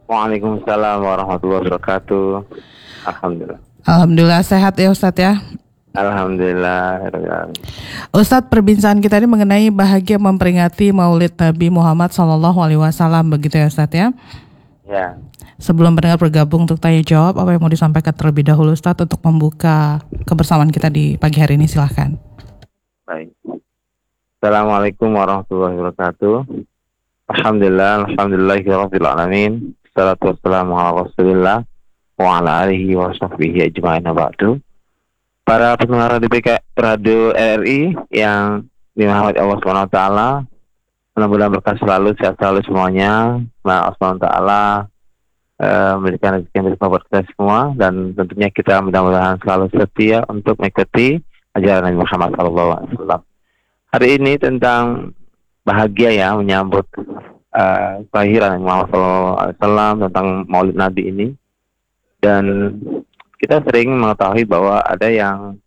Waalaikumsalam warahmatullahi wabarakatuh. Alhamdulillah. Alhamdulillah sehat ya Ustadz ya. Alhamdulillah. Ustadz, perbincangan kita ini mengenai bahagia memperingati Maulid Nabi Muhammad SAW, begitu ya Ustadz ya. Ya. Sebelum pendengar bergabung untuk tanya jawab, apa yang mau disampaikan terlebih dahulu Ustadz untuk membuka kebersamaan kita di pagi hari ini, silahkan. Baik. Assalamualaikum warahmatullahi wabarakatuh. Alhamdulillahirabbil alamin. Wassalatu wassalamu ala Rasulillah wa ala alihi wa sahbihi ajma'in ba'du. Para pendengar Radio RRI yang dirahmati Allah Subhanahu wa taala, mudah-mudahan berkah selalu, sehat selalu semuanya. Allah Subhanahu wa taala memberikan rezeki yang berlimpah buat kita semua, dan tentunya kita mudah-mudahan selalu setia untuk mengikuti ajaran Nabi Muhammad SAW. Hari ini tentang bahagia ya, menyambut kelahiran Nabi Muhammad SAW, tentang Maulid Nabi ini. Dan kita sering mengetahui bahwa ada yang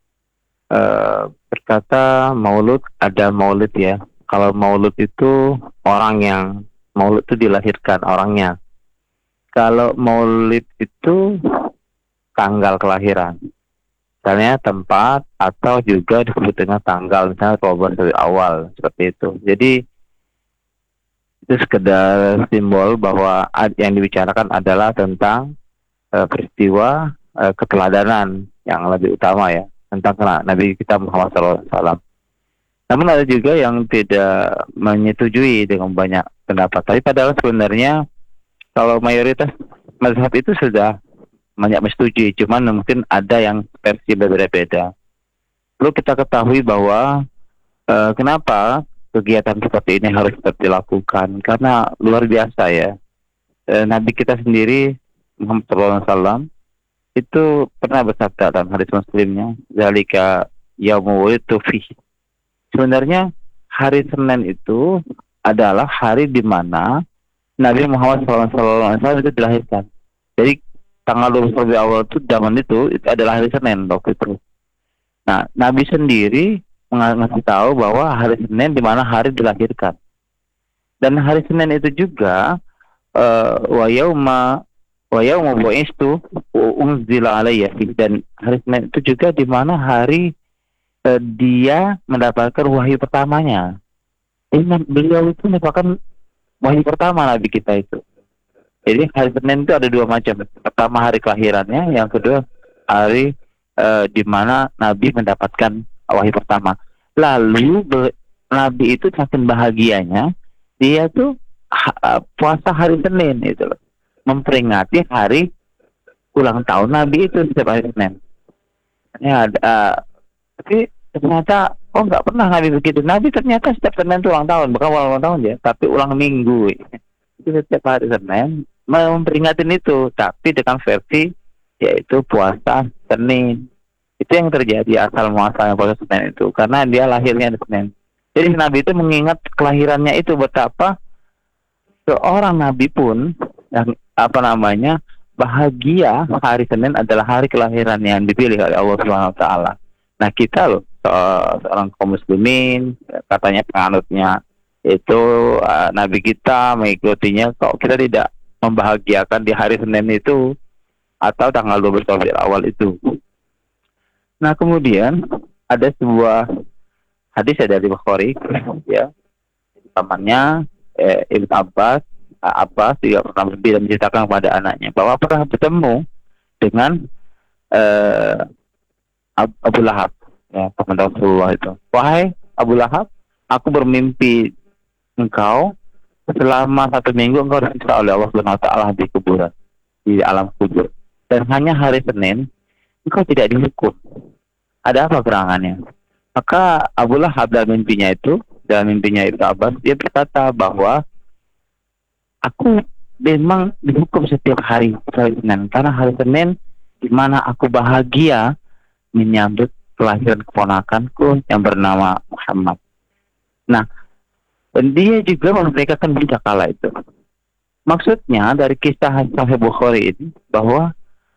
berkata ada maulid ya. Kalau maulid itu orang yang maulid itu dilahirkan orangnya. Kalau maulid itu tanggal kelahiran, misalnya tempat atau juga disebut dengan tanggal, misalnya Oktober dari awal, seperti itu. Jadi itu sekedar simbol bahwa yang dibicarakan adalah tentang peristiwa keteladanan yang lebih utama ya, tentang Nabi kita Muhammad SAW. Namun ada juga yang tidak menyetujui dengan banyak pendapat. Tapi padahal sebenarnya kalau mayoritas mazhab itu sudah banyak menyetujui, cuman mungkin ada yang versi berbeda-beda. Perlu kita ketahui bahwa kenapa kegiatan seperti ini harus tetap dilakukan, karena luar biasa ya. Nabi kita sendiri Muhammad SAW itu pernah bersabda dalam hadis Muslimnya, zalika yaumul wulidtu fihi. Sebenarnya hari Senin itu adalah hari di mana Nabi Muhammad SAW itu dilahirkan. Jadi tanggal 20 awal itu zaman itu adalah hari Senin waktu itu. Nah, Nabi sendiri mengasih tahu bahwa hari Senin di mana hari dilahirkan. Dan hari Senin itu juga wa yauma bu'istu unzila alayya, dan hari Senin itu juga di mana hari dia mendapatkan wahyu pertamanya. Beliau itu merupakan wahyu pertama Nabi kita itu. Jadi hari Senin itu ada dua macam. Pertama hari kelahirannya, yang kedua hari di mana Nabi mendapatkan wahyu pertama. Lalu Nabi itu saking bahagianya, dia tuh puasa hari Senin itu loh, memperingati hari ulang tahun Nabi itu setiap hari Senin. Ya, tapi ternyata nggak pernah Nabi begitu. Nabi ternyata setiap Senin itu ulang tahun, bukan ulang tahun ya, tapi ulang minggu. Itu setiap hari Senin memperingatin itu, tapi dengan versi yaitu puasa Senin. Itu yang terjadi asal muasalnya puasa Senin itu, karena dia lahirnya di Senin. Jadi Nabi itu mengingat kelahirannya itu, betapa seorang Nabi pun yang bahagia hari Senin adalah hari kelahiran yang dipilih oleh Allah Subhanahu wa taala. Nah, kita loh seorang kaum muslimin, katanya penganutnya itu Nabi kita, mengikutinya, kok kita tidak membahagiakan di hari Senin itu atau tanggal 12 Rabiul Awal itu. Nah, kemudian ada sebuah hadis dari Bukhari ya, pamannya Ibn Abbas juga pernah berbicara, menceritakan kepada anaknya bahwa pernah bertemu dengan Abu Lahab ya, teman Rasulullah itu. Wahai Abu Lahab, aku bermimpi engkau selama 1 minggu engkau disiksa oleh Allah Subhanahu wa taala di kuburan, di alam kubur, dan hanya hari Senin engkau tidak dihukum. Ada apa gerangannya? Maka Abu Lahab dalam mimpinya Ibnu Abbas, dia berkata bahwa aku memang dihukum setiap hari Senin, karena hari Senin di mana aku bahagia menyambut kelahiran keponakanku yang bernama Muhammad. Nah, dan dia juga memerdekakan budak kala itu. Maksudnya dari kisah Sahih Bukhari ini bahwa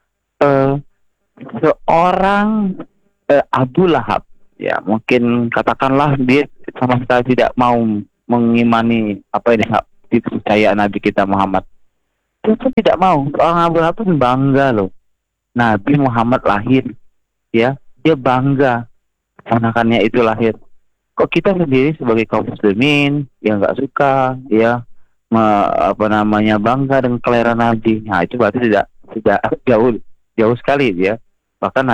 seorang Abu Lahab, ya mungkin katakanlah dia sama sekali tidak mau mengimani kepercayaan Nabi kita Muhammad. Dia pun tidak mau. Orang Abu Lahab pun bangga loh. Nabi Muhammad lahir, ya, dia bangga anakannya itu lahir. Kok kita sendiri sebagai kaum muslimin yang nggak suka, ya, bangga dengan kelahiran Nabi. Nah itu berarti tidak jauh sekali ya. Bahkan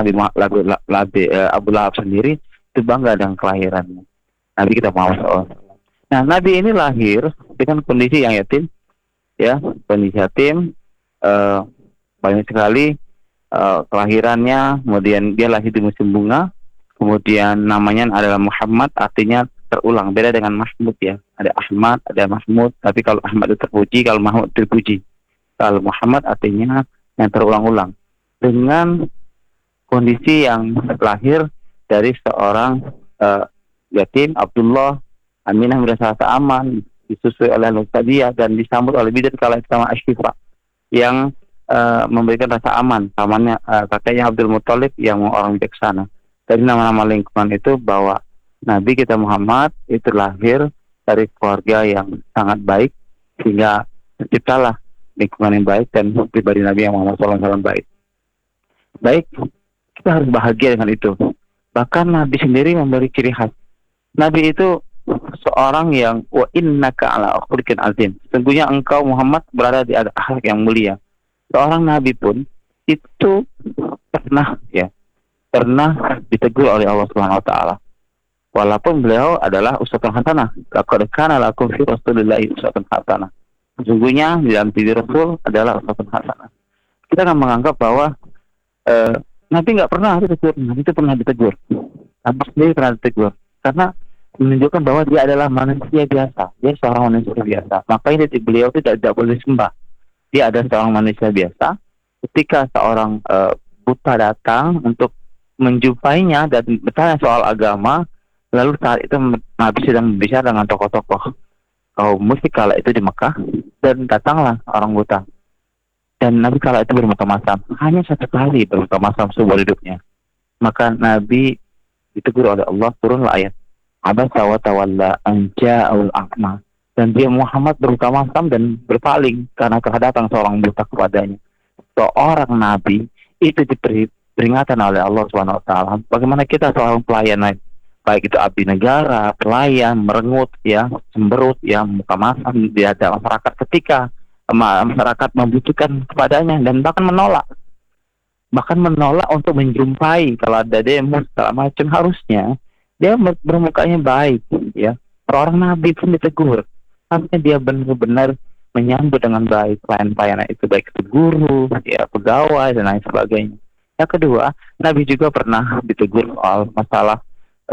Abu Lahab sendiri itu bangga dengan kelahirannya Nabi kita Muhammad SAW. Nah Nabi ini lahir dengan kondisi yang yatim, ya, kondisi yatim, banyak sekali kelahirannya. Kemudian dia lahir di musim bunga. Kemudian namanya adalah Muhammad, artinya terulang. Beda dengan Mahmud ya. Ada Ahmad, ada Mahmud. Tapi kalau Ahmad itu terpuji, kalau Mahmud terpuji. Kalau Muhammad artinya yang terulang-ulang. Dengan kondisi yang lahir dari seorang yatim, Abdullah, Aminah merasa aman, disusui oleh Luqadiyah dan disambut oleh bidan kala sama Ashifa yang memberikan rasa aman. Pamannya kakeknya Abdul Muthalib yang orang bijaksana. Dari nama-nama lingkungan itu bahwa Nabi kita Muhammad itu lahir dari keluarga yang sangat baik, sehingga terciptalah lingkungan yang baik dan pribadi Nabi yang Muhammad SAW baik. Baik, kita harus bahagia dengan itu. Bahkan Nabi sendiri memberi ciri khas. Nabi itu seorang yang wa innaka ala khuluqin azim. Sesungguhnya engkau Muhammad berada di akhlak yang mulia. Seorang Nabi pun itu pernah ditegur oleh Allah Subhanahu wa taala. Walaupun beliau adalah uswatun hasanah. Laqad kana lakum fi Rasulillahi uswatun hasanah. Sesungguhnya di dalam diri Rasul adalah uswatun hasanah. Kita akan menganggap bahwa Nabi nggak pernah ditegur, Nabi itu pernah ditegur. Nabi sendiri pernah ditegur karena menunjukkan bahwa dia adalah manusia biasa. Dia seorang manusia biasa. Makanya beliau tidak boleh sembah. Dia adalah seorang manusia biasa. Ketika seorang buta datang untuk menjumpainya dan bertanya soal agama, lalu saat itu Nabi sedang berbicara dengan tokoh-tokoh kaum musyrik kala itu di Mekah, dan datanglah orang buta. Dan Nabi kala itu bermakam-makam, hanya satu kali bermakam-makam seumur hidupnya. Maka Nabi ditegur oleh Allah, turunlah ayat Abasa wa tawalla an ja'al a'ma. Dan dia Muhammad bermakam-makam dan berpaling karena kehadatan seorang buta kepadanya. Seorang Nabi itu diberi peringatan oleh Allah Subhanahu wa taala. Bagaimana kita seorang pelayan, baik itu abdi negara, pelayan, merengut ya, cemberut ya, muka masam di hadapan masyarakat ketika masyarakat membutuhkan kepadanya dan bahkan menolak untuk menjumpai kalau ada demo segala macam. Harusnya dia bermukanya baik ya. Orang Nabi pun ditegur. Harusnya dia benar-benar menyambut dengan baik pelayan-pelayan itu, baik itu guru, ya, pegawai dan lain sebagainya. Yang kedua, Nabi juga pernah ditegur soal masalah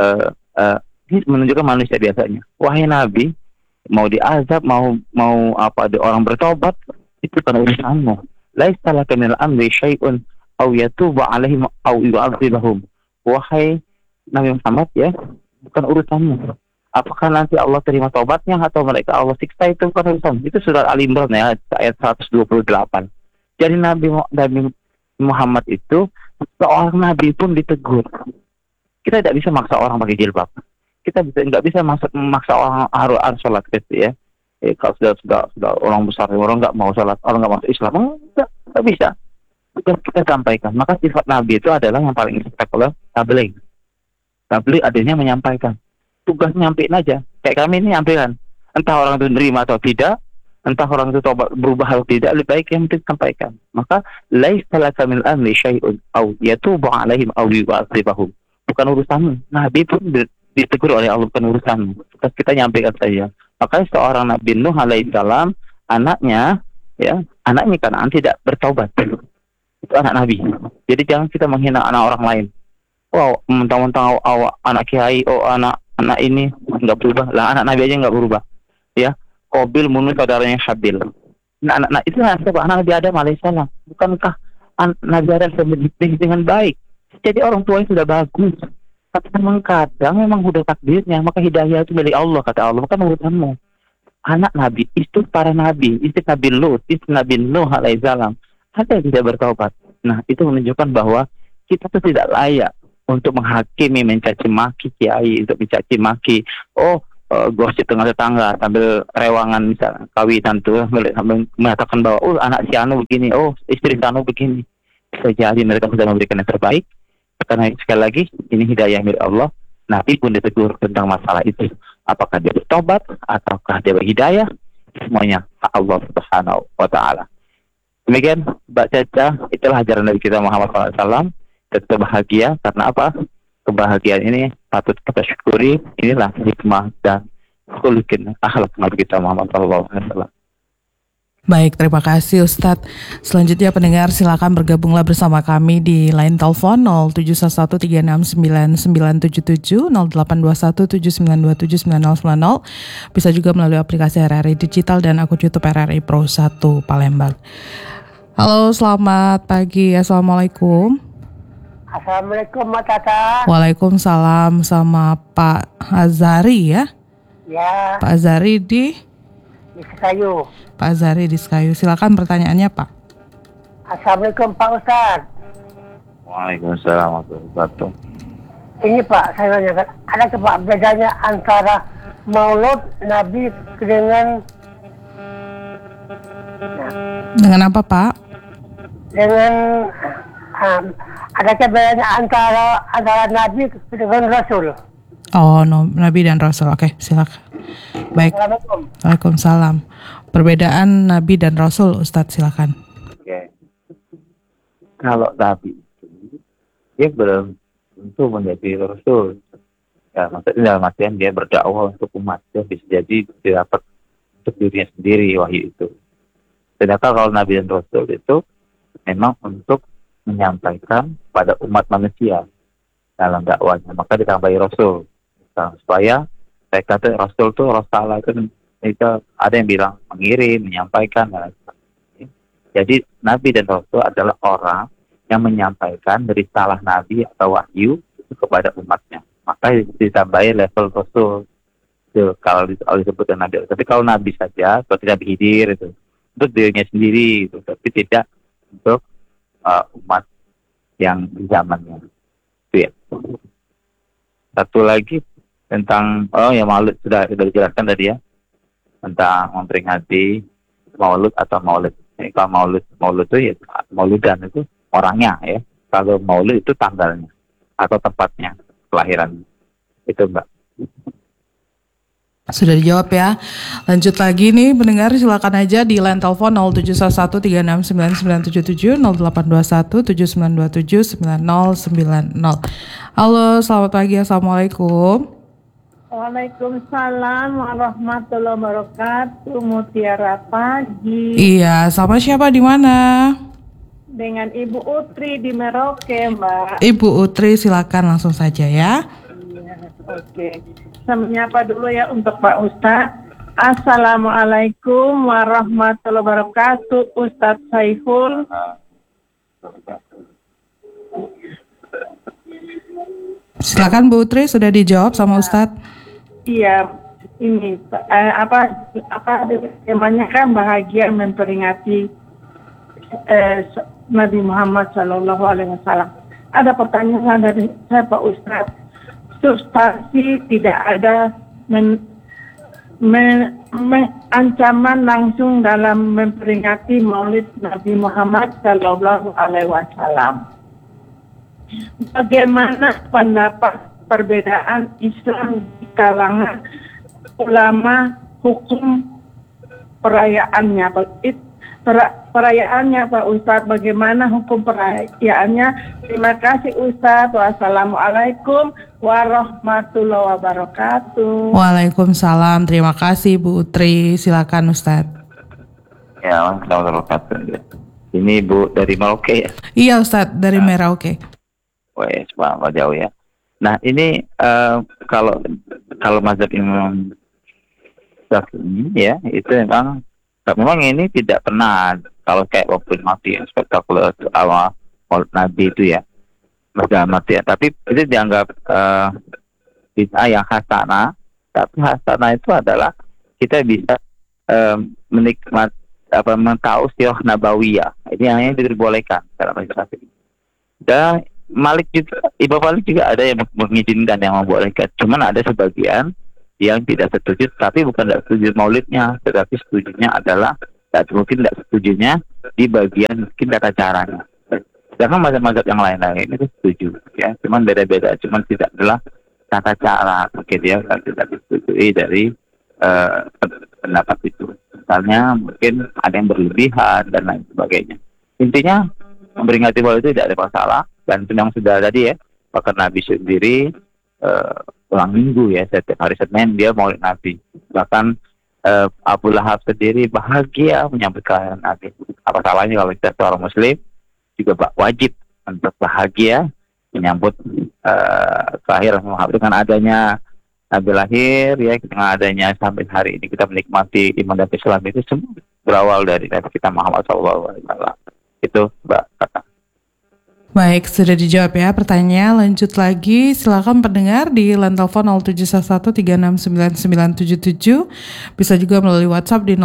ini menunjukkan manusia biasanya. Wahai Nabi, mau diazab, mau apa, orang bertobat, itu kan urusanmu. Laisa laka minal amri syai'un aw yatuba 'alaihim aw yu'adzibahum. Wahai Nabi Muhammad ya, bukan urusanmu. Apakah nanti Allah terima taubatnya atau mereka Allah siksa, itu bukan urusan. Itu surat Al-Imran ya, ayat 128. Jadi Nabi Muhammad itu seorang nabi pun ditegur. Kita tidak bisa maksa orang pakai jilbab. Kita nggak bisa memaksa orang harus sholat gitu ya. Kalau sudah orang besar, orang nggak mau sholat, orang nggak masuk Islam, nggak bisa. Kita sampaikan. Maka sifat Nabi itu adalah yang paling spektakuler, tabligh. Tabligh adanya menyampaikan. Tugas nyampein aja. Kayak kami ini nyampaikan. Entah orang itu nerima atau tidak, entah orang itu tobat berubah atau tidak, lebih baik yang penting sampaikan. Maka laisa laka minal amri syai'un aw yatubu 'alaihim aw yu'adzibahum. Bukan urusanmu. Nabi pun ditegur oleh Allah, bukan urusanmu. Kita nyampaikan saja. Makanya seorang Nabi Nuh alaihissalam, anaknya Kanaan tidak bertaubat. Itu anak Nabi. Jadi jangan kita menghina anak orang lain. Wow, mentang-mentang anak kiai, anak ini nggak berubah. Lah anak Nabi aja nggak berubah. Ya, Qabil bunuh saudaranya Habil. Nah, itu siapa? Anak Nabi Adam alaihissalam. Bukankah Nabi Adam dengan baik? Jadi orang tuanya sudah bagus. Tapi memang kadang sudah takdirnya. Maka hidayah itu milik Allah, kata Allah. Bukan urusanmu. Anak Nabi, istri para Nabi, istri Nabi Lut, istri Nabi Nuh alaihissalam, ada yang tidak bertaubat. Nah, itu menunjukkan bahwa kita tuh tidak layak untuk menghakimi, mencaci maki kiai, untuk mencaci maki. Oh, gosip dengan tetangga sambil rewangan misalnya kawinan tuh sambil mengatakan bahwa anak si anu begini, istri si anu begini. Bisa jadi mereka sudah memberikan yang terbaik karena sekali lagi ini hidayah milik Allah. Nabi pun ditegur tentang masalah itu, apakah dia bertobat ataukah dia berhidayah, semuanya Allah Subhanahu wa taala. Demikian Mbak Caca, itulah ajaran Nabi kita Muhammad SAW. Tetap bahagia karena apa? Kebahagiaan ini patut kita syukuri. Inilah hikmah dan khuluqin akhlak Nabi kita Muhammad SAW. Baik, terima kasih Ustadz. Selanjutnya pendengar silakan bergabunglah bersama kami di line telepon 0711369977, 082179279090. Bisa juga melalui aplikasi RRI Digital dan akun YouTube RRI Pro 1 Palembang. Halo, selamat pagi. Assalamualaikum. Assalamualaikum Mak Tata. Waalaikumsalam, sama Pak Azari ya? Ya, Pak Azari di Sekayu. Pak Azari di Sekayu. Silakan pertanyaannya Pak. Assalamualaikum Pak Ustaz. Waalaikumsalam warahmatullahi wabarakatuh. Ini Pak, saya nanyakan, ada ke Pak bedanya antara Maulud Nabi dengan Dengan apa Pak? dengan adakah bedanya antara Nabi dengan Rasul? Oh, no, Nabi dan Rasul. Oke, silakan. Baik. Assalamualaikum. Waalaikumsalam. Perbedaan Nabi dan Rasul, Ustadz, silakan. Oke. Kalau Nabi itu dia belum tentu menjadi Rasul. Ya, maksudnya dalam artian dia berdakwah untuk umat. Dia bisa jadi didapat untuk dirinya sendiri wahyu itu. Sedangkan kalau Nabi dan Rasul itu memang untuk menyampaikan pada umat manusia dalam dakwahnya, maka ditambahi Rasul. Supaya saya kata Rasul itu Rasalah itu ada yang bilang mengirim, menyampaikan dan sebagainya. Jadi Nabi dan Rasul adalah orang yang menyampaikan dari salah Nabi atau wahyu itu kepada umatnya. Maka ditambahi level Rasul. Itu kalau disebutkan Nabi. Tapi kalau Nabi saja seperti Nabi Khidir itu untuk dirinya sendiri itu, tapi tidak untuk umat yang di zamannya. Itu ya. Satu lagi tentang yang Maulid sudah dijelaskan tadi ya, tentang memperingati Maulud atau Maulid. Kalau Maulud itu ya Maulidan itu orangnya ya. Kalau Maulid itu tanggalnya atau tempatnya kelahiran. Itu Mbak. Sudah dijawab ya. Lanjut lagi nih pendengar, silakan aja di line telepon 0711369977, 082179279090. Halo, selamat pagi. Assalamualaikum. Waalaikumsalam warahmatullahi wabarakatuh. Mutiara pagi Iya, sama siapa di mana? dengan Ibu Utri di Merauke, Mbak. Ibu Utri, silakan langsung saja ya. Iya, oke. Saya menyapa dulu ya untuk Pak Ustadz. Assalamualaikum warahmatullahi wabarakatuh, Ustadz Saiful. Silakan Bu Utri, sudah dijawab sama Ustadz. Iya, ini temanya kan bahagia memperingati Nabi Muhammad Sallallahu Alaihi Wasallam. Ada pertanyaan dari saya Pak Ustadz. Substansi tidak ada ancaman langsung dalam memperingati Maulid Nabi Muhammad Sallallahu Alaihi Wasallam. Bagaimana pendapat perbedaan Islam di kalangan ulama hukum perayaannya? Perayaannya Pak Ustadz, bagaimana hukum perayaannya? Terima kasih Ustadz. Wassalamualaikum warahmatullahi wabarakatuh. Waalaikumsalam, terima kasih Bu Utri. Silakan Ustadz. Ya, warahmatullahi wabarakatuh. Ini Bu dari Merauke ya? Iya Ustadz, dari Merauke. Wah, semangat jauh ya. Nah ini kalau mazhab Imam Syafi'i ya, itu memang ini tidak pernah kalau kayak waktu mati yang spektakuler awal Maulid Nabi itu ya, mazhab mati ya. Tapi itu dianggap bid'ah yang hasanah. Tapi hasanah itu adalah kita bisa menikmat tahu sirah nabawiyah. Ini yang diperbolehkan dalam mazhab Syafi'i. Dan Imam Malik juga ada yang mengizinkan, yang membolehkan. Cuman ada sebagian yang tidak setuju, tapi bukan tidak setuju maulidnya, tetapi setujunya adalah mungkin tidak setujunya di bagian mungkin tata caranya. Sedangkan mazhab-mazhab yang lain-lain itu setuju, ya, cuman beda-beda, cuman tidak adalah tata cara, mungkin dia tidak disetujui dari pendapat itu. Misalnya mungkin ada yang berlebihan dan lain sebagainya. Intinya memperingati maulid itu tidak ada masalah, dan yang sudah tadi ya, bahkan Nabi sendiri ulang minggu ya, setiap hari Senin dia maulid Nabi. Bahkan Abu Lahab sendiri bahagia menyambut kelahiran Nabi. Apa salahnya kalau kita seorang Muslim juga wajib untuk bahagia menyambut kelahiran Muhammad. Dengan adanya Nabi lahir ya, dengan adanya sampai hari ini kita menikmati iman dan Islam itu semua berawal dari Nabi kita Muhammad SAW. Itu Mbak Kata. Baik, sudah dijawab ya pertanyaan. Lanjut lagi, silakan pendengar di line telepon 0711369977. Bisa juga melalui WhatsApp di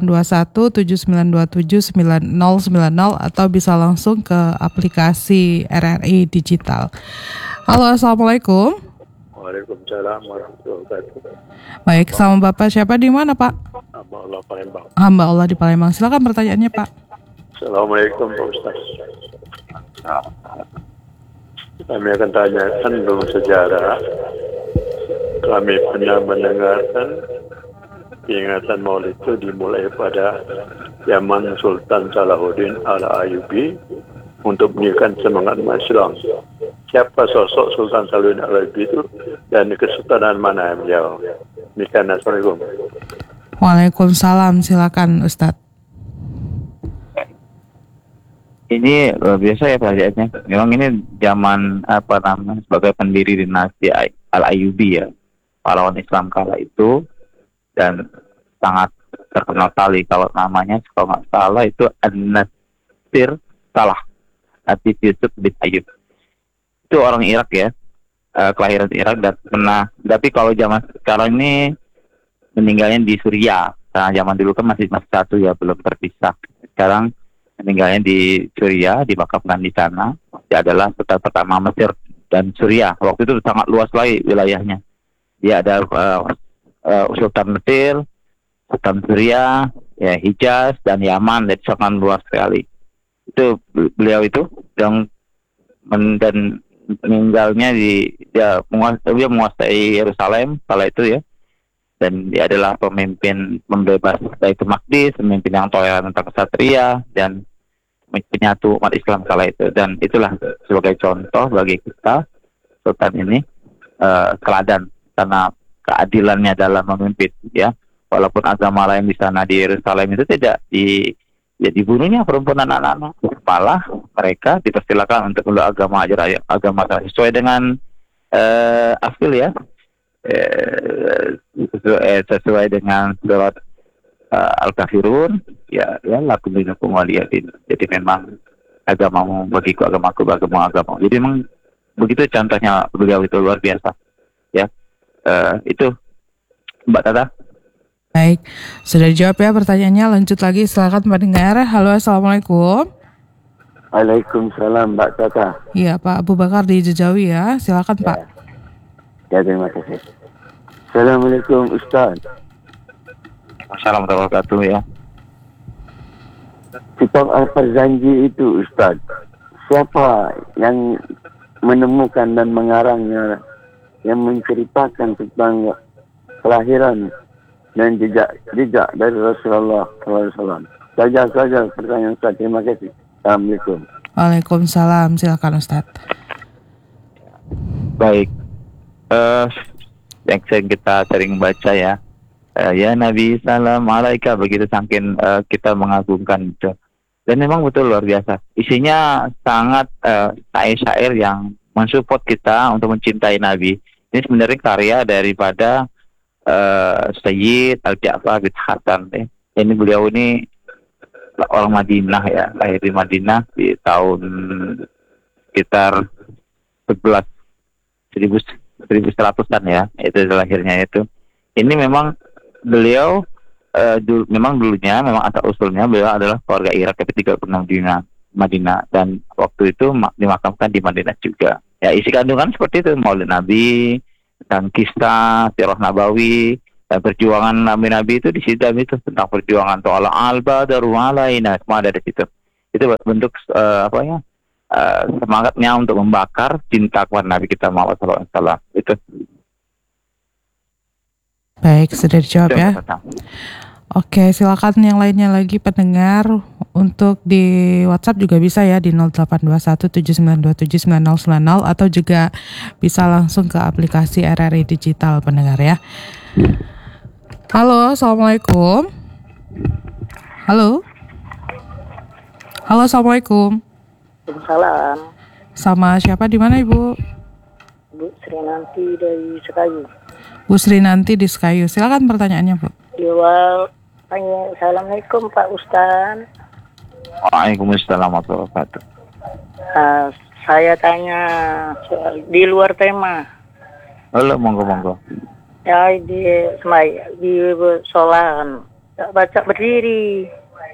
082179279090 atau bisa langsung ke aplikasi RRI Digital. Halo, Assalamualaikum. Waalaikumsalam warahmatullahi wabarakatuh. Baik, sama Bapak siapa di mana Pak? Hamba Allah Palembang. Hamba Allah di Palembang. Silakan pertanyaannya Pak. Assalamualaikum Pak Ustaz. Kami akan tanyakan dulu sejarah. Kami pernah mendengarkan peringatan Maulid itu dimulai pada zaman Sultan Salahuddin Al-Ayyubi untuk meningkatkan semangat umat Islam. Siapa sosok Sultan Salahuddin Al-Ayyubi itu dan kesultanan mana yang beliau? Demikian, Assalamualaikum. Waalaikumsalam, silakan Ustadz. Ini luar biasa ya pelajarannya. Memang ini zaman sebagai pendiri dinasti Al-Ayyubi ya, pahlawan Islam kala itu, dan sangat terkenal sekali kalau namanya kalau nggak salah itu An-Nasir Salah Atif Yusuf bin Ayyub. Itu orang Irak ya, kelahiran Irak dan pernah. Tapi kalau zaman sekarang ini meninggalnya di Suriah. Karena zaman dulu kan masih satu ya, belum terpisah. Sekarang meninggalnya di Suriah, dimakamkan di sana. Dia adalah sultan pertama Mesir dan Suriah. Waktu itu sangat luas lagi wilayahnya. Dia ada Sultan Mesir, Sultan Suriah, ya Hijaz dan Yaman, jadi sangat luas sekali. Itu beliau itu yang dan meninggalnya dia menguasai Yerusalem kala itu ya. Dan dia adalah pemimpin pembebas Baitul Maqdis, pemimpin yang toleran tentang kesatria dan penyatu umat Islam kala itu. Dan itulah sebagai contoh bagi kita, Sultan ini teladan karena keadilannya dalam memimpin ya. Walaupun agama lain di sana di Yerusalem itu tidak dibunuhnya perempuan dan anak-anak, malah mereka dipersilakan untuk memeluk agama sesuai dengan afil ya. Sesuai dengan surat Al-Kafirun ya lakum dinukum waliyadin. Jadi memang agamamu bagiku, agamaku agama. Jadi memang begitu contohnya beliau itu luar biasa ya. Itu Mbak Tata. Baik, sudah dijawab ya pertanyaannya. Lanjut lagi, silakan pendengar. Halo, Assalamualaikum. Waalaikumsalam Mbak Tata. Iya Pak Abu Bakar di Jejawi ya, silakan Pak. Ya, terima kasih. Assalamualaikum Ustaz. Assalamualaikum warahmatullahi wabarakatuh ya. Kitab Al-Farzanji itu Ustaz, siapa yang menemukan dan mengarangnya, yang menceritakan tentang kelahiran dan jejak dari Rasulullah SAW? Saja pertanyaan Ustaz. Terima kasih. Assalamualaikum. Waalaikumsalam, silakan Ustaz. Baik. Yang kita sering baca ya, ya Nabi salam alaika, begitu saking kita mengagungkan itu. Dan memang betul luar biasa. Isinya sangat syair-syair yang mensupport kita untuk mencintai Nabi. Ini sebenarnya karya daripada Sayyid Al-Ja'far bin Hasan. Ini beliau ini orang Madinah ya, lahir di Madinah di tahun sekitar 1100-an ya, itu lahirnya itu. Ini memang beliau dulunya memang asal usulnya beliau adalah keluarga Irak, tapi tidak pernah di Madinah, dan waktu itu dimakamkan di Madinah juga. Ya, isi kandungan seperti itu, Maulid Nabi, tentang kisah sirah nabawi dan perjuangan nabi-nabi itu di situ itu tentang perjuangan to'ala al-badaru alaina, semua ada di situ. Itu bentuk semangatnya untuk membakar cinta kepada Nabi kita Muhammad SAW. Itu. Baik, sudah dijawab ya. Oke, silakan yang lainnya lagi pendengar untuk di WhatsApp juga bisa ya di 082179279090 atau juga bisa langsung ke aplikasi RRI Digital pendengar ya. Halo, assalamualaikum. Halo, assalamualaikum. Waalaikumsalam. Sama siapa, di mana Ibu? Bu Sri Nanti dari Sekayu. Bu Sri Nanti di Sekayu. Silakan pertanyaannya, Bu. Tanya, Assalamualaikum Pak Ustaz. Waalaikumsalam warahmatullahi wabarakatuh. Saya tanya soal di luar tema. Halo, monggo. Ya di sholat baca berdiri.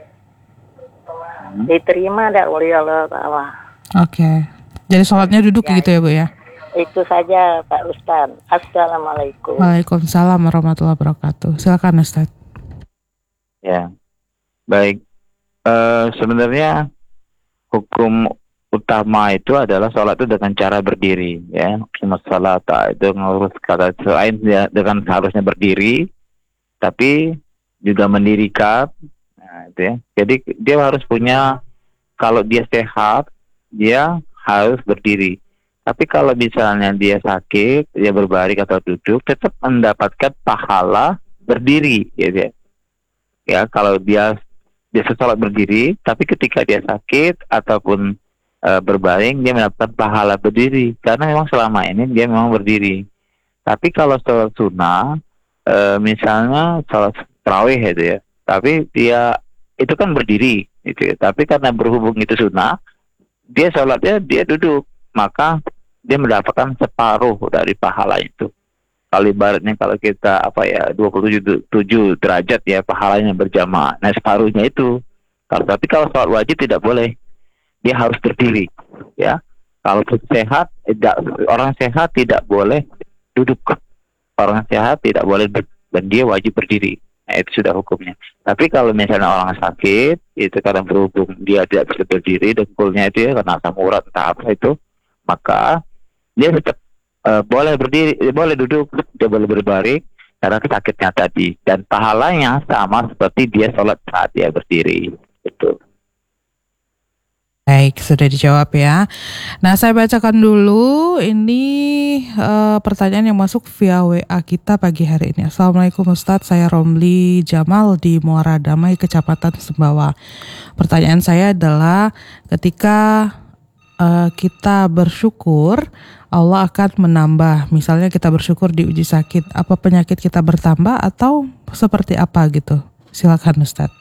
Diterima tidak oleh Allah Ta'ala. Oke. Jadi sholatnya duduk gitu ya, Bu ya? Itu saja Pak Ustaz. Assalamualaikum. Waalaikumsalam warahmatullahi wabarakatuh. Silakan Ustaz. Ya, baik. Sebenarnya hukum utama itu adalah sholat itu dengan cara berdiri, ya. Salat itu ngurus kata selain ya, dengan seharusnya berdiri, tapi juga mendirikan. Nah, itu ya. Jadi dia harus punya, kalau dia sehat, dia harus berdiri. Tapi kalau misalnya dia sakit, dia berbaring atau duduk, tetap mendapatkan pahala berdiri, gitu ya. Ya, kalau dia sholat berdiri, tapi ketika dia sakit ataupun berbaring, dia mendapatkan pahala berdiri karena memang selama ini dia memang berdiri. Tapi kalau sholat sunnah, misalnya sholat tarawih itu ya, tapi dia itu kan berdiri, gitu ya. Tapi karena berhubung itu sunnah, dia sholatnya dia duduk, maka dia mendapatkan separuh dari pahala itu. Kalau ibaratnya kalau kita 27 derajat ya pahalanya berjamaah. Nah separuhnya itu. Tapi kalau sholat wajib tidak boleh, dia harus berdiri. Ya, kalau sehat, orang sehat tidak boleh duduk. Orang sehat tidak boleh dan dia wajib berdiri. Nah itu sudah hukumnya. Tapi kalau misalnya orang sakit, itu karena berhubung dia tidak bisa berdiri, dengkulnya itu ya karena asam urat entah apa itu, maka dia tetap boleh berdiri, boleh duduk, dia boleh berbaring karena sakitnya tadi, dan pahalanya sama seperti dia sholat saat dia berdiri. Itu. Baik, sudah dijawab ya. Nah, saya bacakan dulu ini pertanyaan yang masuk via WA kita pagi hari ini. Assalamualaikum Ustadz, saya Romli Jamal di Muara Damai, Kecamatan Sembawa. Pertanyaan saya adalah ketika kita bersyukur, Allah akan menambah. Misalnya kita bersyukur diuji sakit, apa penyakit kita bertambah atau seperti apa gitu? Silakan Ustadz.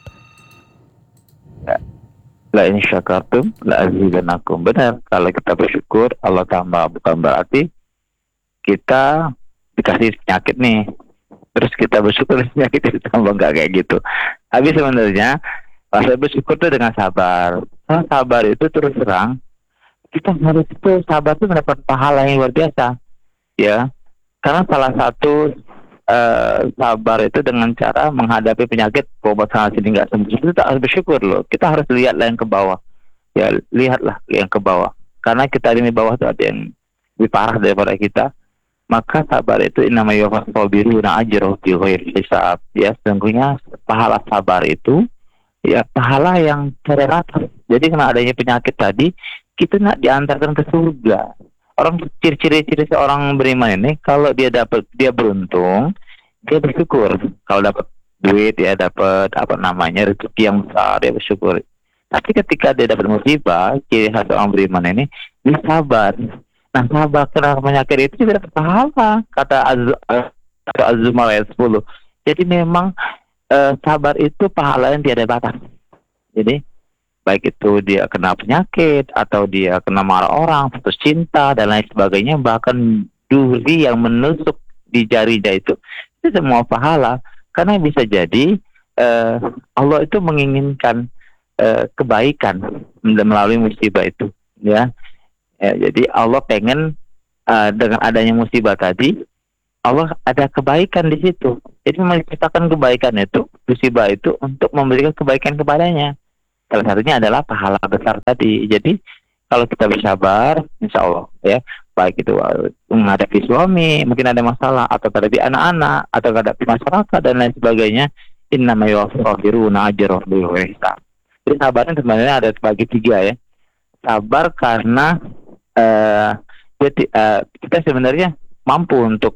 La in syakartum la azidannakum. Benar, kalau kita bersyukur Allah tambah, bukan berarti kita dikasih penyakit nih terus kita bersyukur penyakit itu tambah, enggak kayak gitu. Tapi sebenarnya pas bersyukur itu dengan sabar. Sabar itu terus terang kita harus itu sabar itu mendapat pahala yang luar biasa, ya. Karena salah satu sabar itu dengan cara menghadapi penyakit, obat sana sini nggak sembuh, itu tak harus bersyukur loh. Kita harus lihatlah yang ke bawah, ya, lihatlah yang ke bawah. Karena kita di bawah itu ada yang lebih parah daripada kita. Maka sabar itu namanya wasabiruna ajruhu bi ghairi hisab. Ya, sesungguhnya pahala sabar itu ya pahala yang teratas. Jadi karena adanya penyakit tadi, kita nak diantarkan ke surga. Orang ciri-ciri seorang beriman ini, kalau dia beruntung, dia bersyukur. Kalau dapat duit, dia dapat rezeki yang besar, dia bersyukur. Tapi ketika dia dapat musibah, ciri khas orang beriman ini, dia sabar. Nah, sabar kena penyakit itu juga dapat pahala, kata Az-Zumar ayat 10. Jadi memang sabar itu pahala yang tiada batas. Jadi baik itu dia kena penyakit atau dia kena marah orang, putus cinta dan lain sebagainya, bahkan duri yang menusuk di jarinya itu semua pahala. Karena bisa jadi Allah itu menginginkan kebaikan melalui musibah itu, ya. Jadi Allah pengen dengan adanya musibah tadi Allah ada kebaikan di situ. Jadi menciptakan kebaikan itu, musibah itu untuk memberikan kebaikan kepadanya. Salah satunya adalah pahala besar tadi. Jadi kalau kita bersabar, insya Allah ya, baik itu menghadapi suami, mungkin ada masalah, atau menghadapi anak-anak, atau menghadapi masyarakat dan lain sebagainya. Innama yuwaffaqiruna ajrahum bighairi hisab. Jadi sabarnya sebenarnya ada bagi tiga ya. Sabar karena kita sebenarnya mampu untuk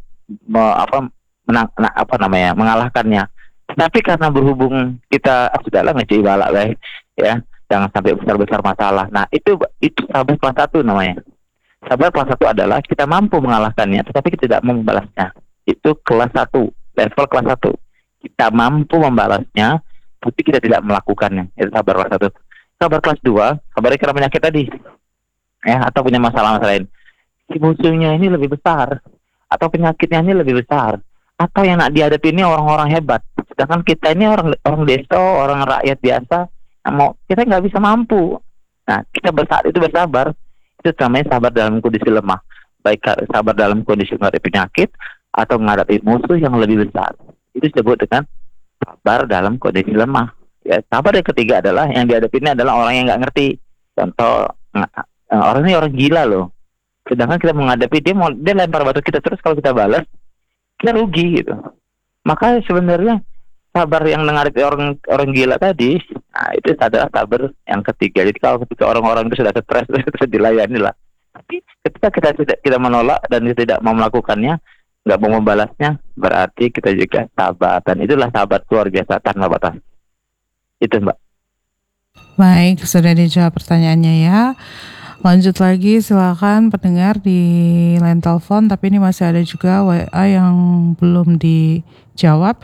mengalahkannya. Tapi karena berhubung kita sudahlah ngecek balak lah ya, jangan sampai besar-besar masalah. Nah itu sabar kelas 1 namanya. Sabar kelas 1 adalah kita mampu mengalahkannya, tetapi kita tidak membalasnya. Itu kelas 1, level kelas 1. Kita mampu membalasnya, tapi kita tidak melakukannya. Itu sabar kelas 1. Sabar kelas 2, sabar karena penyakit tadi, ya, atau punya masalah lain. Si musuhnya ini lebih besar, atau penyakitnya ini lebih besar, atau yang nak dihadapi ini orang-orang hebat, sedangkan kita ini orang desa, orang rakyat biasa, kita nggak bisa mampu. Nah, kita bersabar, itu namanya sabar dalam kondisi lemah, baik sabar dalam kondisi menghadapi penyakit atau menghadapi musuh yang lebih besar. Itu disebut dengan sabar dalam kondisi lemah. Ya, sabar yang ketiga adalah yang dihadapi ini adalah orang yang nggak ngerti. Contoh, orang ini orang gila loh. Sedangkan kita menghadapi dia lempar batu kita terus, kalau kita balas kita rugi gitu. Maka sebenarnya sabar yang menghadapi orang gila tadi, nah itu adalah sabar yang ketiga. Jadi kalau ketika orang-orang itu sudah stres, sudah dilayani lah. Tapi ketika kita menolak dan kita tidak mau melakukannya, nggak mau membalasnya, berarti kita juga sabar. Dan itulah sabar luar biasa tanpa batas. Itu Mbak. Baik, sudah dijawab pertanyaannya ya. Lanjut lagi, silakan pendengar di line telepon, tapi ini masih ada juga WA yang belum dijawab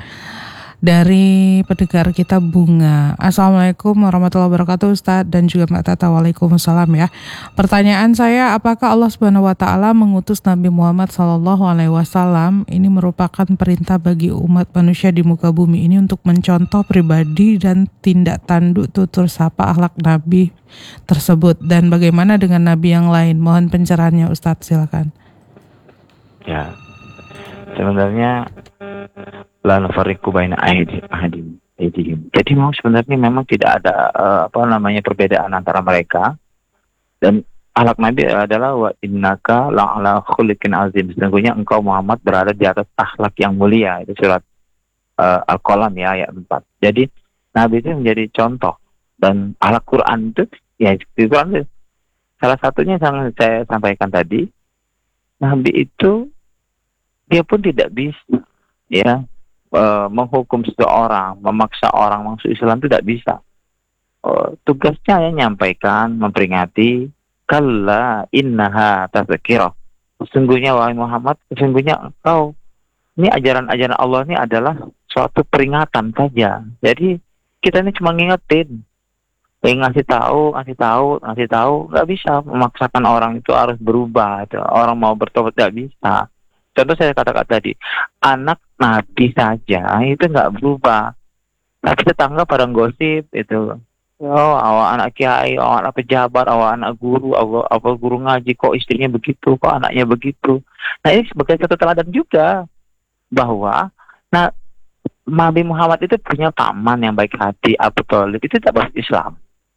dari pendengar kita Bunga. Assalamualaikum warahmatullahi wabarakatuh Ustadz dan juga Mbak Tata. Waalaikumsalam ya. Pertanyaan saya, apakah Allah Subhanahu wa taala mengutus Nabi Muhammad SAW ini merupakan perintah bagi umat manusia di muka bumi ini untuk mencontoh pribadi dan tindak tanduk tutur sapa akhlak Nabi tersebut, dan bagaimana dengan Nabi yang lain? Mohon pencerahannya Ustadz, silakan. Ya, sebenarnya la nufarriqu baina ahadin. Jadi memang tidak ada perbedaan antara mereka, dan akhlak Nabi adalah wa innaka la'ala khuliqin azim. Sesungguhnya engkau Muhammad berada di atas akhlak yang mulia. Itu surat Al-Qalam ya, ayat 4. Jadi Nabi itu menjadi contoh, dan akhlak Quran itu ya di Quran itu salah satunya yang saya sampaikan tadi. Nabi itu dia pun tidak bisa ya menghukum seseorang, memaksa orang masuk Islam, itu tidak bisa. Tugasnya ya nyampaikan, memperingati. Kalla innaha tazkirah. Sesungguhnya wahai Muhammad, sesungguhnya engkau, ini ajaran-ajaran Allah ini adalah suatu peringatan saja. Jadi kita ini cuma ngingetin, ngasih tahu, nggak bisa memaksakan orang itu harus berubah. Orang mau bertobat nggak bisa. Contoh saya katakan tadi, anak Nabi saja itu nggak berubah, tapi tetangga pada gosip itu, awak anak kiai, awak anak pejabat, awak anak guru, awak guru ngaji, kok istrinya begitu, kok anaknya begitu. Nah ini sebagai satu teladan juga bahwa Nabi Muhammad itu punya paman yang baik hati, Abu Thalib, itu tidak masuk Islam.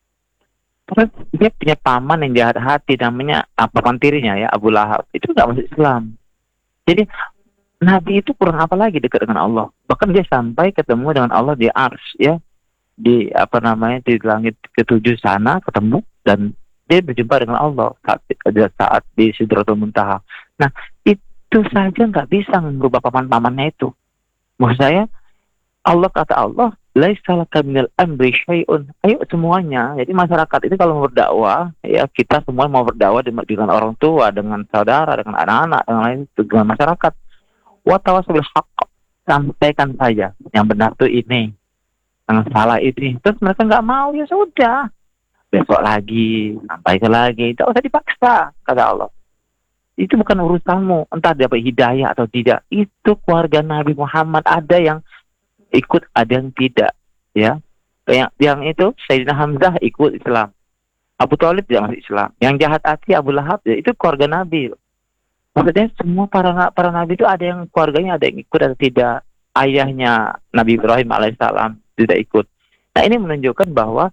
Terus dia punya paman yang jahat hati, namanya paman tirinya ya, Abu Lahab, itu nggak masuk Islam. Jadi Nabi itu kurang apa lagi dekat dengan Allah. Bahkan dia sampai ketemu dengan Allah di Arsy ya, di di langit ketujuh sana ketemu, dan dia berjumpa dengan Allah saat di Sidratul Muntaha. Nah itu saja nggak bisa merubah paman-pamannya itu. Maksud saya, kata Allah, laisa laka minal amri syai'un. Ayo semuanya. Jadi masyarakat itu kalau mau berdakwah, ya kita semua mau berdakwah dengan orang tua, dengan saudara, dengan anak-anak, dengan masyarakat. Wa tawasul haqq. Sampaikan saja yang benar tuh ini, yang salah ini. Terus mereka nggak mau, ya sudah. Besok lagi, sampaikan lagi. Tidak usah dipaksa, kata Allah. Itu bukan urusanmu, entah dapat hidayah atau tidak. Itu keluarga Nabi Muhammad, ada yang ikut, ada yang tidak, ya. Yang itu Sayyidina Hamzah ikut Islam, Abu Thalib tidak masuk Islam. Yang jahat hati Abu Lahab, ya, itu keluarga Nabi. Maksudnya semua para nabi itu ada yang keluarganya ada yang ikut atau tidak. Ayahnya Nabi Ibrahim alaihissalam tidak ikut. Nah ini menunjukkan bahwa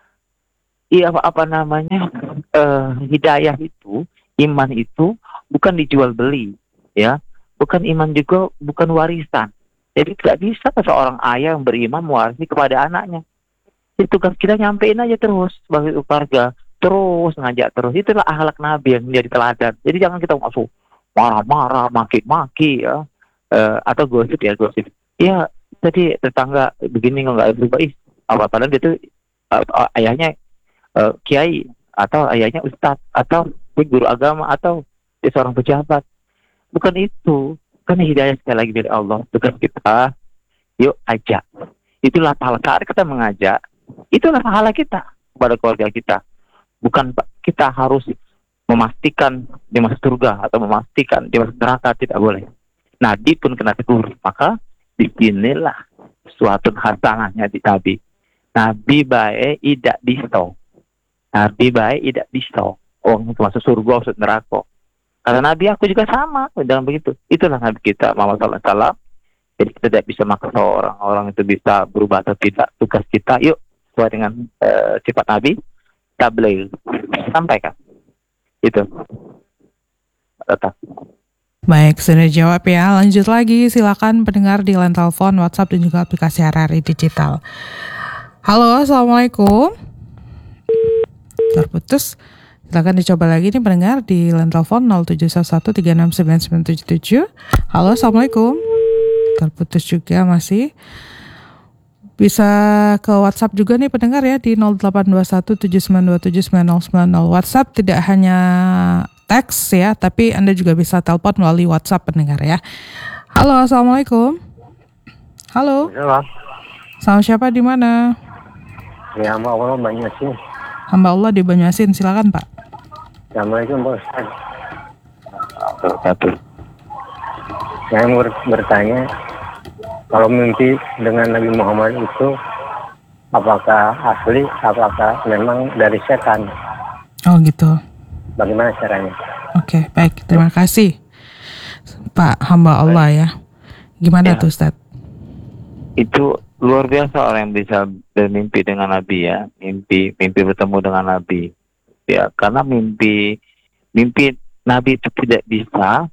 hidayah itu, iman itu bukan dijual beli, ya, bukan iman juga bukan warisan. Jadi tidak bisa seorang ayah yang beriman mewarisi kepada anaknya. Itu tugas kita nyampein aja terus sebagai keluarga, terus ngajak terus. Itulah akhlak Nabi yang menjadi teladan. Jadi jangan kita masuk marah-marah, maki-maki, ya, atau gosip. Ya, tadi tetangga begini nggak berubah, padahal dia tuh ayahnya kiai, atau ayahnya ustadz, atau guru agama, atau dia seorang pejabat. Bukan itu. Karena hidayah sekali lagi dari Allah. Tugas kita, yuk ajak. Itulah pahala. Saat kita mengajak, itulah pahala kita kepada keluarga kita. Bukan kita harus memastikan di masuk surga atau memastikan di masuk neraka, tidak boleh. Nabi pun kena tegur, maka dipilihlah suatu hasanahnya di Nabi. Nabi baik tidak disto. Nabi baik tidak disto. Orang itu masuk surga, masuk neraka. Karena Nabi aku juga sama, dalam begitu. Itulah Nabi kita, Muhammad SAW. Jadi kita tidak bisa maksa orang itu bisa berubah atau tidak. Tugas kita, yuk sesuai dengan sifat Nabi, tabligh, sampaikan. Itu. Tetap. Baik, sudah jawab ya. Lanjut lagi, silakan pendengar di line telepon, WhatsApp, dan juga aplikasi RRI Digital. Halo, Assalamualaikum. Terputus. Silakan dicoba lagi nih pendengar di line telepon 0711369977. Halo, Assalamualaikum. Terputus juga masih. Bisa ke WhatsApp juga nih pendengar ya di 082179279090. WhatsApp tidak hanya teks ya, tapi Anda juga bisa telepon melalui WhatsApp pendengar ya. Halo, Assalamualaikum. Halo. Halo. Sama siapa di mana? Ya, hamba Allah Banyuasin. Hamba Allah di Banyuasin, silakan Pak. Assalamualaikum Pak Ustaz. Satu. Saya mau bertanya, kalau mimpi dengan Nabi Muhammad itu apakah asli, apakah memang dari setan? Oh gitu. Bagaimana caranya? Oke, baik. Terima kasih Pak hamba Allah ya. Gimana Ya. tuh Ustaz? Itu luar biasa orang yang bisa bermimpi dengan Nabi ya. Mimpi bertemu dengan Nabi. Ya, karena mimpi Nabi itu tidak bisa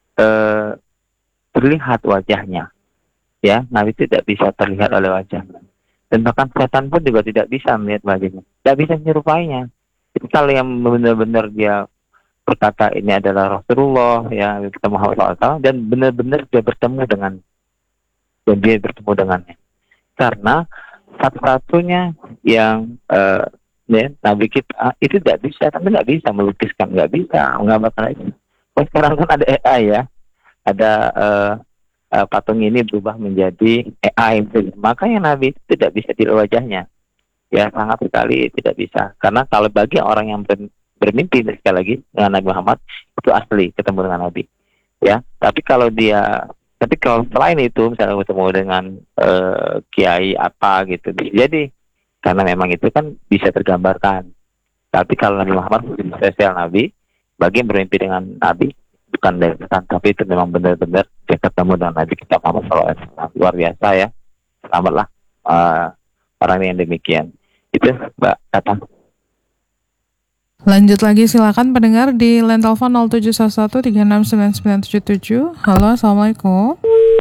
terlihat wajahnya. Ya, Nabi tidak bisa terlihat oleh wajahnya. Dan bahkan setan pun juga tidak bisa melihat wajahnya. Tidak bisa menyerupainya. Itu kalau yang benar-benar dia berkata ini adalah Rasulullah, ya, kita Muhammad SAW, dan benar-benar dia bertemu dengannya. Karena satu-satunya yang Nabi kita itu tidak bisa, tapi nggak bisa melukiskan, nggak bisa menggambarkan itu. Sekarang kan ada AI ya, ada patung ini berubah menjadi AI, makanya Nabi itu tidak bisa dilihat wajahnya, ya sangat sekali tidak bisa. Karena kalau bagi orang yang bermimpi sekali lagi dengan Nabi Muhammad itu asli ketemu dengan Nabi, ya. Tapi kalau selain itu misalnya ketemu dengan kiai apa gitu, bisa jadi. Karena memang itu kan bisa tergambarkan. Tapi kalau Nabi Muhammad spesial Nabi, bagi yang bermimpi dengan Nabi bukan dari setan, tapi itu memang benar-benar dia ketemu dengan Nabi kita Muhammad SAW. Luar biasa ya. Selamatlah orang yang demikian. Itu Mbak Tata. Lanjut lagi silakan pendengar di line telepon 0711369977. Halo, Assalamualaikum.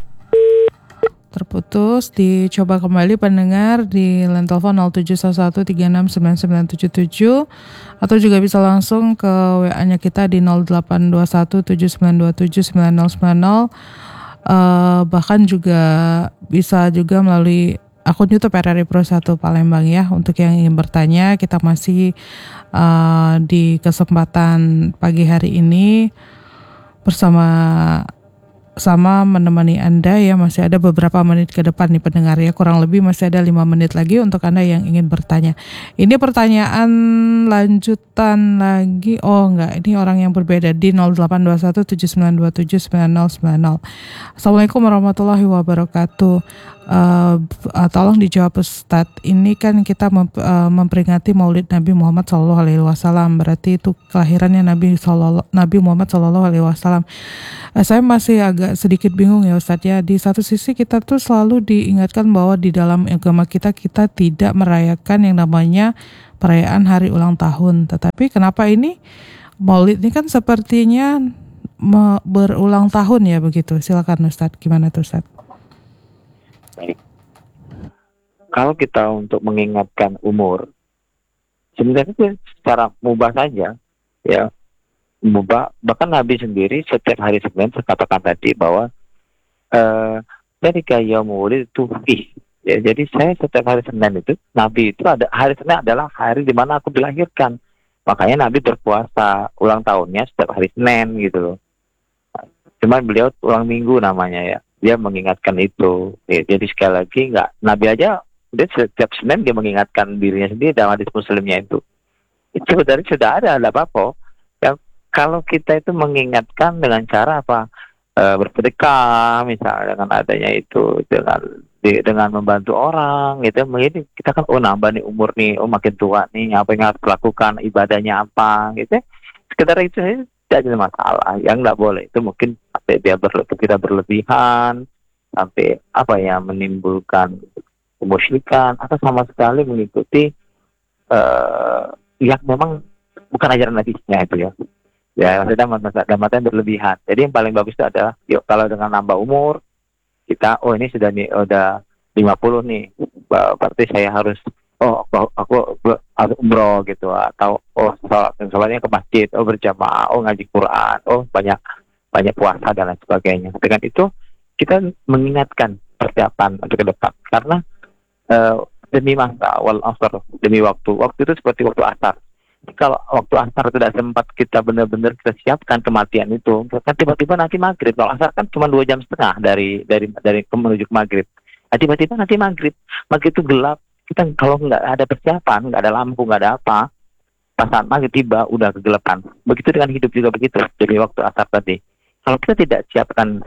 Terputus, dicoba kembali pendengar di line telepon 0711369977 atau juga bisa langsung ke WA-nya kita di 082179279090. Bahkan juga bisa juga melalui akun YouTube RRI Pro 1 Palembang ya. Untuk yang ingin bertanya, kita masih di kesempatan pagi hari ini sama menemani Anda ya. Masih ada beberapa menit ke depan nih pendengar ya, kurang lebih masih ada 5 menit lagi untuk Anda yang ingin bertanya. Ini pertanyaan lanjutan lagi. Oh enggak, ini orang yang berbeda di 082179279090. Assalamualaikum warahmatullahi wabarakatuh. Tolong dijawab Ustadz. Ini kan kita memperingati Maulid Nabi Muhammad SAW. Berarti itu kelahirannya Nabi Muhammad SAW. Saya masih agak sedikit bingung ya Ustadz ya. Di satu sisi kita tuh selalu diingatkan bahwa di dalam agama kita tidak merayakan yang namanya perayaan hari ulang tahun. Tetapi kenapa ini Maulid ini kan sepertinya berulang tahun ya begitu. Silakan Ustadz. Gimana tuh Ustadz? Kalau kita untuk mengingatkan umur, sebenarnya itu secara mubah saja, ya mubah. Bahkan Nabi sendiri setiap hari Senin katakan tadi bahwa dari yaumul itu ya. Jadi saya setiap hari Senin itu Nabi itu ada hari Senin adalah hari di mana aku dilahirkan. Makanya Nabi berpuasa ulang tahunnya setiap hari Senin gitu loh. Cuman beliau ulang minggu namanya ya. Dia mengingatkan itu. Ya, jadi sekali lagi Nabi aja dia setiap Senin dia mengingatkan dirinya sendiri dalam hadis Muslimnya itu. Itu sebenarnya sudah ada apa-apa. Ya, kalau kita itu mengingatkan dengan cara apa? Bersedekah misalnya dengan adanya itu dengan membantu orang gitu. Mungkin kita kan nambah nih umur nih, makin tua nih, apa yang harus lakukan, ibadahnya apa gitu. Sekedar itu tidak ada masalah. Yang nggak boleh itu mungkin sampai kita berlebihan, sampai menimbulkan kemusyrikan atau sama sekali mengikuti yang memang bukan ajaran Nabi-nya itu ya. Ya, maksudnya berlebihan. Jadi yang paling bagus itu adalah kalau dengan nambah umur kita ini udah 50 nih. Berarti saya harus aku harus umroh gitu, atau sholatnya ke masjid, berjamaah, ngaji Quran, banyak puasa dan lain sebagainya. Dengan itu kita mengingatkan persiapan untuk ke depan, karena demi masa demi waktu itu seperti waktu asar. Kalau waktu asar tidak sempat kita benar-benar kita siapkan kematian itu, kan tiba-tiba nanti maghrib. Kalau asar kan cuma 2 jam setengah dari menuju ke maghrib. Tiba-tiba nanti maghrib itu gelap. Kita kalau nggak ada persiapan, nggak ada lampu, nggak ada apa, pas saat maghrib tiba udah kegelapan. Begitu dengan hidup juga begitu. Jadi waktu asar tadi, kalau kita tidak siapkan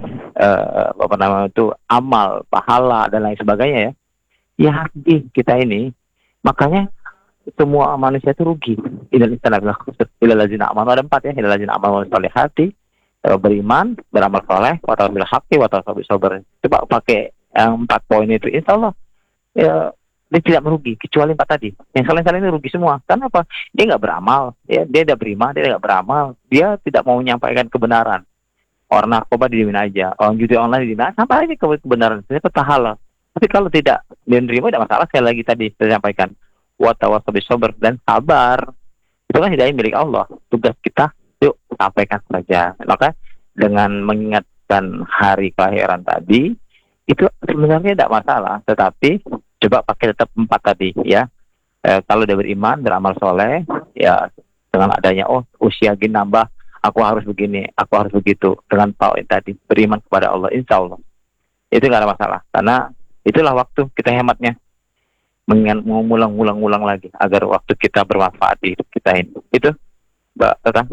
amal, pahala dan lain sebagainya ya habis kita ini. Makanya semua manusia itu rugi. Ilal-lazina amanu, ada 4 ya. Ilal-lazina amanu solihati, beriman, beramal soleh, watawasbil haqqi, watawasbil sabr. Coba pakai yang 4 poin itu, insya Allah ya, dia tidak merugi kecuali 4 tadi. Yang selain ini rugi semua. Karena apa? Dia nggak beramal, ya, dia tidak beriman, dia nggak beramal, dia tidak mau menyampaikan kebenaran. Orang narkoba didiemin aja, orang judi online didiemin aja, sampai aja kebenaran. Ini halal. Tapi kalau tidak menerima, tidak masalah. Sekali lagi tadi saya sampaikan, watawasbil sabr, dan sabar. Itu kan hidayah milik Allah. Tugas kita, yuk sampaikan saja. Maka dengan mengingatkan hari kelahiran tadi, itu sebenarnya tidak masalah. Tetapi coba pakai tetap 4 tadi ya. Kalau dia beriman, beramal soleh, ya dengan adanya usia gini nambah, aku harus begini, aku harus begitu. Dengan poin tadi, beriman kepada Allah, insya Allah itu nggak ada masalah. Karena itulah waktu kita hematnya, mengulang-ulang lagi agar waktu kita bermanfaat di hidup kita ini. Itu Mbak Tata.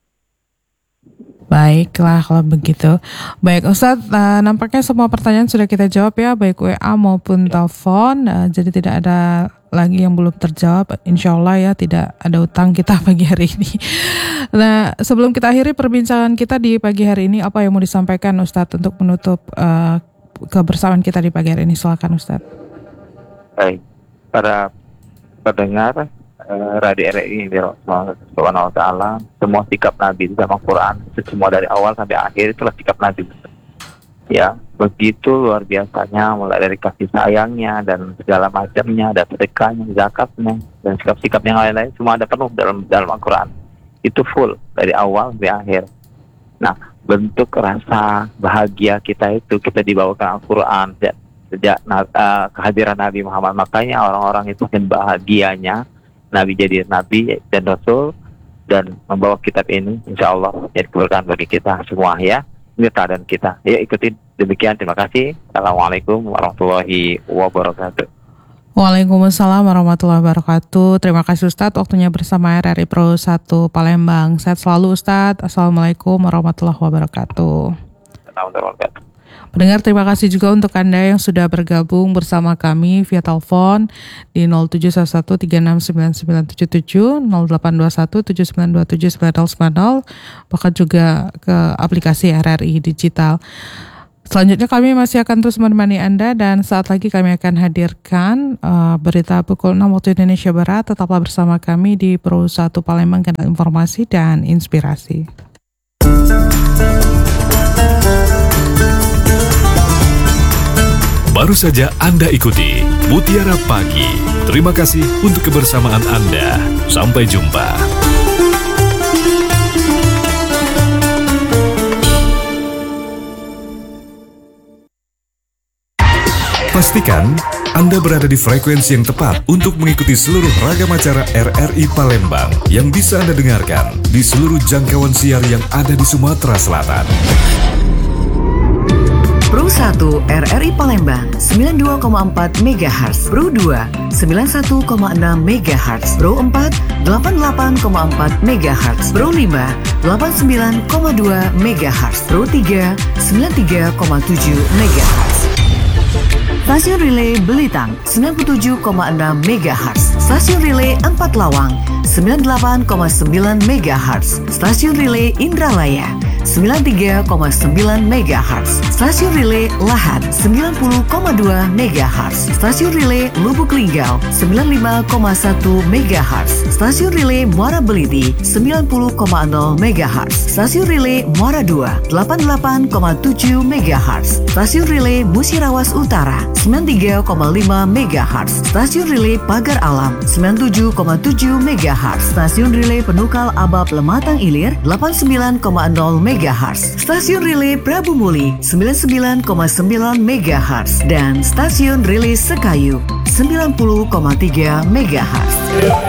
Baiklah kalau begitu. Baik Ustadz, nampaknya semua pertanyaan sudah kita jawab ya, baik WA maupun telepon. Jadi tidak ada lagi yang belum terjawab. Insya Allah ya, tidak ada utang kita pagi hari ini. Nah, sebelum kita akhiri perbincangan kita di pagi hari ini, apa yang mau disampaikan Ustadz untuk menutup kebersamaan kita di pagi hari ini? Silakan Ustadz. Baik, para pendengar Radio RI Subhanahu wa ta'ala, semua sikap Nabi di dalam Quran, semua dari awal sampai akhir itulah sikap Nabi. Ya, begitu luar biasanya, mulai dari kasih sayangnya dan segala macamnya, ada sedekahnya, zakatnya, dan sikap-sikap yang lain-lain semua ada penuh dalam Al-Quran. Itu full dari awal sampai akhir. Nah, bentuk rasa bahagia kita itu kita dibawakan Al-Quran sejak kehadiran Nabi Muhammad. Makanya orang-orang itu makin bahagianya Nabi jadi Nabi dan Rasul dan membawa kitab ini, insya Allah jadi keberkahan bagi kita semua ya. Ini keadaan kita. Ya, ikuti demikian. Terima kasih. Assalamualaikum warahmatullahi wabarakatuh. Waalaikumsalam warahmatullahi wabarakatuh. Terima kasih Ustadz waktunya bersama RRI Pro 1 Palembang. Sehat selalu Ustadz. Assalamualaikum warahmatullahi wabarakatuh. Assalamualaikum warahmatullahi wabarakatuh. Pendengar, terima kasih juga untuk Anda yang sudah bergabung bersama kami via telepon di 0711369977, 082179279090, bahkan juga ke aplikasi RRI Digital. Selanjutnya kami masih akan terus menemani Anda dan saat lagi kami akan hadirkan berita pukul 6 waktu Indonesia Barat. Tetaplah bersama kami di Pro 1 Palembang, kanal informasi dan inspirasi. Baru saja Anda ikuti Mutiara Pagi. Terima kasih untuk kebersamaan Anda. Sampai jumpa. Pastikan Anda berada di frekuensi yang tepat untuk mengikuti seluruh ragam acara RRI Palembang yang bisa Anda dengarkan di seluruh jangkauan siar yang ada di Sumatera Selatan. Pro 1 RRI Palembang 92,4 MHz, Pro 2 91,6 MHz, Pro 4 88,4 MHz, Pro 5 89,2 MHz, Pro 3 93,7 MHz. Stasiun Relay Belitang 97,6 MHz, Stasiun Relay 4 Lawang 98,9 MHz, Stasiun Relay Indralaya 93,9 MHz, Stasiun Relay Lahat 90,2 MHz, Stasiun Relay Lubuk Linggau 95,1 MHz, Stasiun Relay Muara Beliti 90,0 MHz, Stasiun Relay Muara 2 88,7 MHz, Stasiun Relay Musirawas Utara 93,5 MHz, Stasiun Relay Pagar Alam 97,7 MHz, Stasiun Relay Penukal Abab Lematang Ilir 89,0 MHz, Stasiun Relay Prabu Muli 99,9 MHz, dan Stasiun Relay Sekayu 90,3 MHz.